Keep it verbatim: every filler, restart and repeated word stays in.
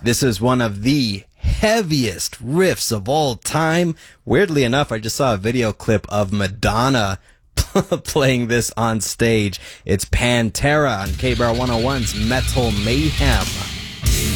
This is one of the heaviest riffs of all time. Weirdly enough, I just saw a video clip of Madonna playing this on stage. It's Pantera on K B R one oh one's Metal Mayhem.